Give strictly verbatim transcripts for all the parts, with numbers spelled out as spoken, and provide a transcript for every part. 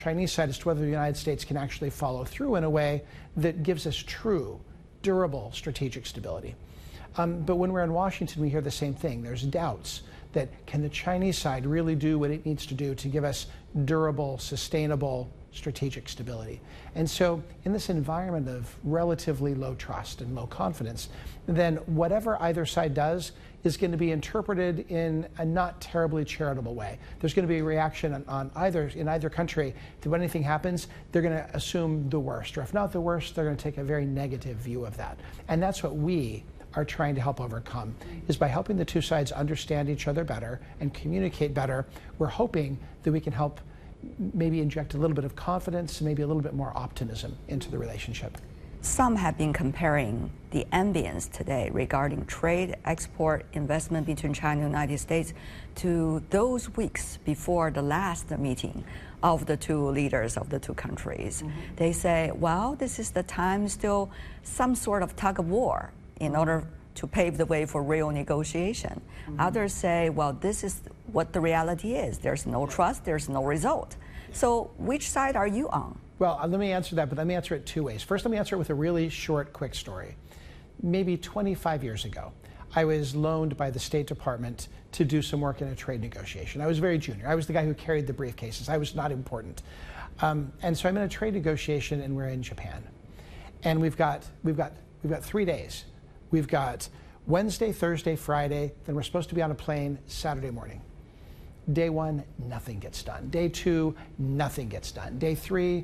Chinese side as to whether the United States can actually follow through in a way that gives us true, durable strategic stability. Um, but when we're in Washington, we hear the same thing. There's doubts that can the Chinese side really do what it needs to do to give us durable, sustainable strategic stability. And so in this environment of relatively low trust and low confidence, then whatever either side does is going to be interpreted in a not terribly charitable way. There's going to be a reaction on, on either, in either country that when anything happens, they're going to assume the worst, or if not the worst, they're going to take a very negative view of that. And that's what we are trying to help overcome, is by helping the two sides understand each other better and communicate better. We're hoping that we can help maybe inject a little bit of confidence, maybe a little bit more optimism into the relationship. Some have been comparing the ambience today regarding trade, export, investment between China and the United States to those weeks before the last meeting of the two leaders of the two countries. Mm-hmm. They say, well, this is the time still some sort of tug of war in order to pave the way for real negotiation. Mm-hmm. Others say, well, this is what the reality is. There's no trust, there's no result. So which side are you on? Well, let me answer that, but let me answer it two ways. First, let me answer it with a really short, quick story. Maybe twenty-five years ago, I was loaned by the State Department to do some work in a trade negotiation. I was very junior. I was the guy who carried the briefcases. I was not important. Um, and so I'm in a trade negotiation, and we're in Japan. And we've got, we've got, we've got three days. We've got Wednesday, Thursday, Friday, then we're supposed to be on a plane Saturday morning. Day one, nothing gets done. Day two, nothing gets done. Day three,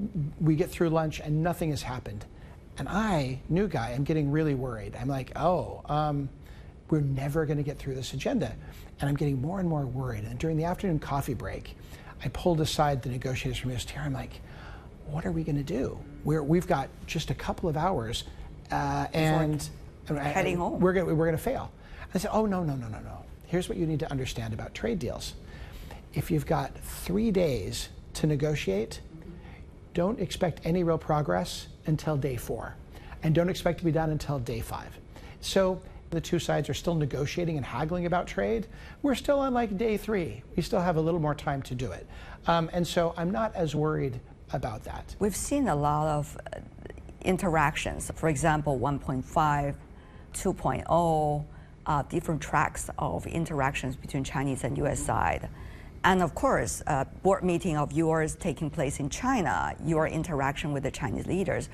we get through lunch and nothing has happened. And I, new guy, I'm getting really worried. I'm like, oh, um, we're never going to get through this agenda. And I'm getting more and more worried. And during the afternoon coffee break, I pulled aside the negotiators from U S T R. I'm like, what are we going to do? We're, we've got just a couple of hours, uh, and heading home. We're going we're going to fail. I said, oh, no, no, no, no, no. Here's what you need to understand about trade deals. If you've got three days to negotiate, don't expect any real progress until day four. And don't expect to be done until day five. So the two sides are still negotiating and haggling about trade. We're still on like day three. We still have a little more time to do it. Um, and so I'm not as worried about that. We've seen a lot of uh, interactions. For example, one point five, two point oh, uh, different tracks of interactions between Chinese and U S side. And of course, a board meeting of yours taking place in China, your interaction with the Chinese leaders.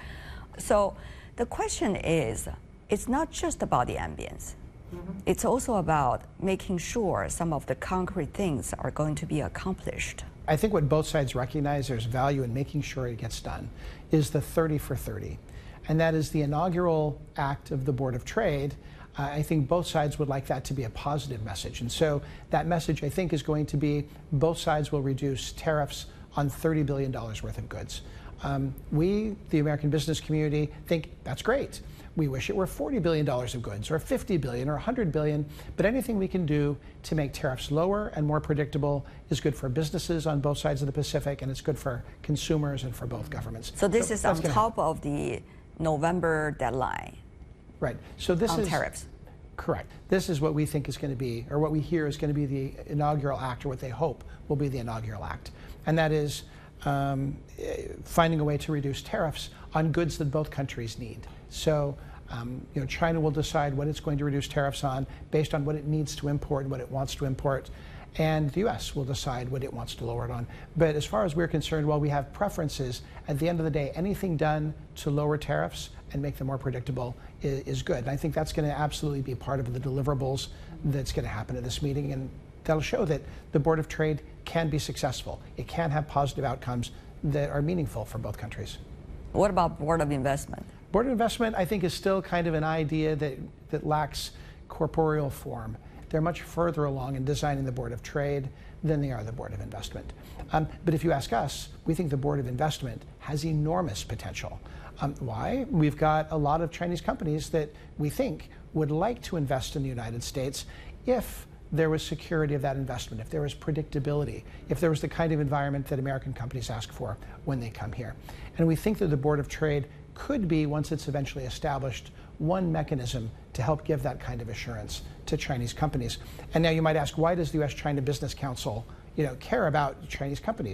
So the question is, it's not just about the ambience. Mm-hmm. It's also about making sure some of the concrete things are going to be accomplished. I think what both sides recognize there's value in making sure it gets done is the thirty for thirty. And that is the inaugural act of the Board of Trade. Uh, I think both sides would like that to be a positive message. And so that message, I think, is going to be both sides will reduce tariffs on thirty billion dollars worth of goods. Um, we, the American business community, think that's great. We wish it were forty billion dollars of goods, or fifty billion dollars, or one hundred billion dollars, but anything we can do to make tariffs lower and more predictable is good for businesses on both sides of the Pacific, and it's good for consumers and for both governments. So this so is on top happen. of the November deadline. Right. So this on is tariffs. Correct. This is what we think is going to be, or what we hear is going to be the inaugural act, or what they hope will be the inaugural act. And that is um, finding a way to reduce tariffs on goods that both countries need. So um, you know, China will decide what it's going to reduce tariffs on based on what it needs to import and what it wants to import. And the U S will decide what it wants to lower it on. But as far as we're concerned, while we have preferences, at the end of the day, anything done to lower tariffs and make them more predictable is, is good. And I think that's going to absolutely be part of the deliverables that's going to happen at this meeting. And that'll show that the Board of Trade can be successful. It can have positive outcomes that are meaningful for both countries. What about Board of Investment? Board of Investment, I think, is still kind of an idea that, that lacks corporeal form. They're much further along in designing the Board of Trade than they are the Board of Investment. Um, but if you ask us, we think the Board of Investment has enormous potential. Um, why? We've got a lot of Chinese companies that we think would like to invest in the United States if there was security of that investment, if there was predictability, if there was the kind of environment that American companies ask for when they come here. And we think that the Board of Trade could be, once it's eventually established, one mechanism to help give that kind of assurance to Chinese companies. And now you might ask, why does the U S China Business Council, you know, care about Chinese companies?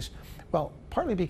Well, partly because